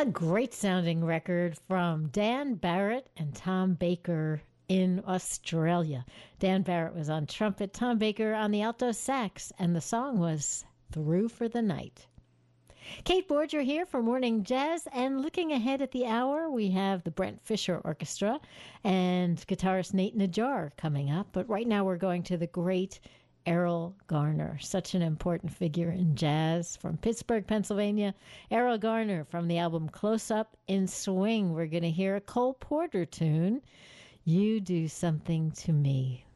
A great sounding record from Dan Barrett and Tom Baker in Australia. Dan Barrett was on trumpet, Tom Baker on the alto sax, and the song was Through for the Night. Kate Borger here for Morning Jazz, and looking ahead at the hour, we have the Brent Fisher Orchestra and guitarist Nate Najjar coming up. But right now we're going to the great Erroll Garner, such an important figure in jazz from Pittsburgh, Pennsylvania. Erroll Garner from the album Close Up in Swing. We're going to hear a Cole Porter tune, You Do Something to Me.